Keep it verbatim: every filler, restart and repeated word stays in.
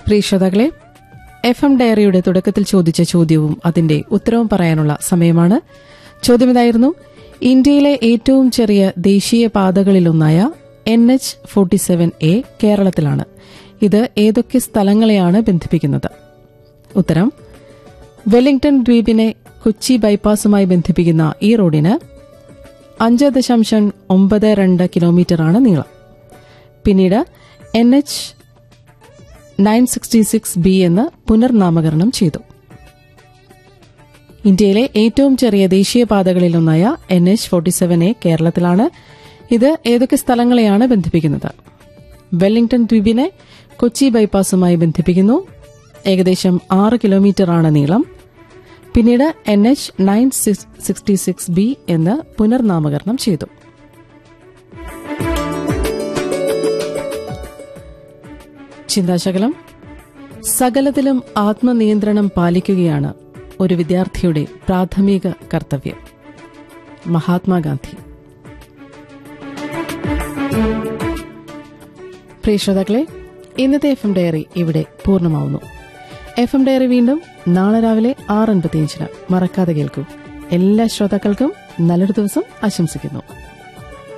പ്രിയ ശ്രോതാക്കളെ, F M ഡയറിയുടെ തുടക്കത്തിൽ ചോദിച്ച ചോദ്യവും അതിന്റെ ഉത്തരവും പറയാനുള്ള സമയമാണ്. ചോദ്യം ഇതായിരുന്നു: ഇന്ത്യയിലെ ഏറ്റവും ചെറിയ ദേശീയ പാതകളിലൊന്നായ N H forty seven A കേരളത്തിലാണ്. ഇത് ഏതൊക്കെ സ്ഥലങ്ങളെയാണ് ബന്ധിപ്പിക്കുന്നത്? ഉത്തരം: വെല്ലിംഗ്ടൺ ദ്വീപിനെ കൊച്ചി ബൈപ്പാസുമായി ബന്ധിപ്പിക്കുന്ന ഈ റോഡിന് അഞ്ച് ദശാംശം ഒമ്പത് രണ്ട് കിലോമീറ്ററാണ് നീളം. പിന്നീട് N H nine sixty six B എന്ന് പുനർനാമകരണം ചെയ്തു. ഇന്ത്യയിലെ ഏറ്റവും ചെറിയ ദേശീയപാതകളിലൊന്നായ N H forty seven A കേരളത്തിലാണ്. ഇത് ഏതൊക്കെ സ്ഥലങ്ങളെയാണ് ബന്ധിപ്പിക്കുന്നത്? വെല്ലിംഗ്ടൺ ദ്വീപിനെ കൊച്ചി ബൈപ്പാസുമായി ബന്ധിപ്പിക്കുന്നു. ഏകദേശം ആറ് കിലോമീറ്ററാണ് നീളം. പിന്നീട് N H nine sixty six B എന്ന് പുനർനാമകരണം ചെയ്തു. ചിന്താശകലം: സകലത്തിലും ആത്മനിയന്ത്രണം പാലിക്കുകയാണ് ഒരു വിദ്യാർത്ഥിയുടെ പ്രാഥമിക കർത്തവ്യം. മഹാത്മാഗാന്ധി. പ്രിയ ശ്രോതാക്കളെ, ഇന്നത്തെ എഫ് എം ഡയറി ഇവിടെ പൂർണ്ണമാവുന്നു. എഫ് എം ഡയറി വീണ്ടും നാളെ രാവിലെ ആറ് അൻപത്തിയഞ്ചിന്. മറക്കാതെ കേൾക്കൂ. എല്ലാ ശ്രോതാക്കൾക്കും നല്ലൊരു ദിവസം ആശംസിക്കുന്നു.